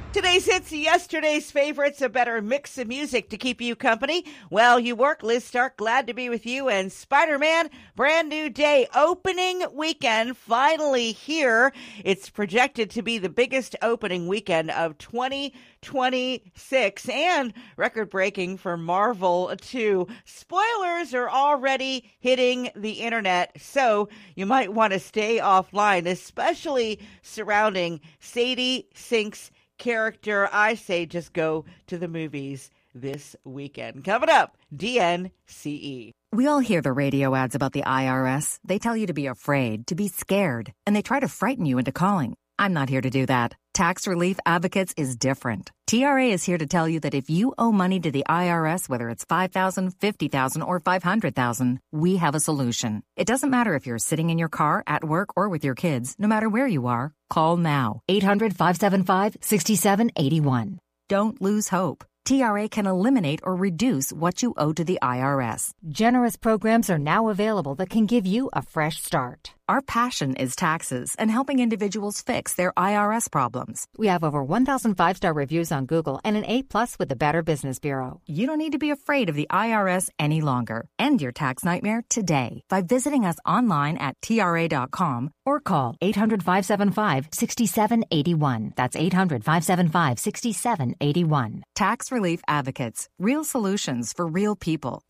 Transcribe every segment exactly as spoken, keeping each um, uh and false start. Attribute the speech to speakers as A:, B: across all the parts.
A: Today's hits, yesterday's favorites, a better mix of music to keep you company. Well, you work. Liz Stark, glad to be with you. And Spider-Man, brand new day, opening weekend, finally here. It's projected to be the biggest opening weekend of twenty twenty-six and record-breaking for Marvel two. Spoilers are already hitting the internet, so you might want to stay offline, especially surrounding Sadie Sink's character. I say just go to the movies this weekend. Coming up, D N C E.
B: We all hear the radio ads about the I R S. They tell you to be afraid, to be scared, and they try to frighten you into calling. I'm not here to do that. Tax Relief Advocates is different. T R A is here to tell you that if you owe money to the I R S, whether it's five thousand dollars, fifty thousand dollars, or five hundred thousand dollars, we have a solution. It doesn't matter if you're sitting in your car, at work, or with your kids. No matter where you are, call now. eight hundred, five seven five, six seven eight one. Don't lose hope. T R A can eliminate or reduce what you owe to the I R S.
C: Generous programs are now available that can give you a fresh start.
B: Our passion is taxes and helping individuals fix their I R S problems.
C: We have over one thousand five-star reviews on Google and an A plus with the Better Business Bureau.
B: You don't need to be afraid of the I R S any longer. End your tax nightmare today by visiting us online at T R A dot com
C: or call eight hundred, five seven five, six seven eight one. That's eight hundred, five seven five, six seven eight one.
B: Tax Relief Advocates. Real solutions for real people.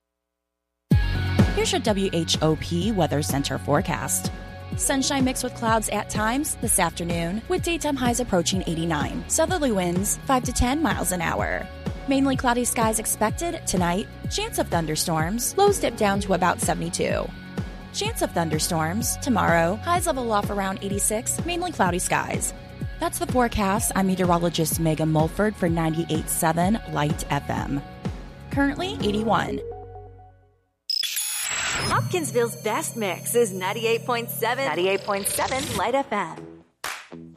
D: Here's your W H O P Weather Center forecast. Sunshine mixed with clouds at times this afternoon, with daytime highs approaching eighty-nine. Southerly winds five to ten miles an hour. Mainly cloudy skies expected tonight. Chance of thunderstorms. Lows dip down to about seventy-two. Chance of thunderstorms tomorrow. Highs level off around eighty-six. Mainly cloudy skies. That's the forecast. I'm meteorologist Megan Mulford for ninety-eight point seven Light F M. Currently eighty-one.
E: Hopkinsville's best mix is ninety-eight point seven, ninety-eight point seven Light F M.